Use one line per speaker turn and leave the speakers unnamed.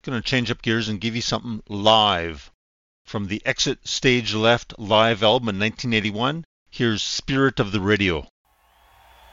going to change up gears and give you something live. From the Exit Stage Left live album in 1981, here's Spirit of the Radio.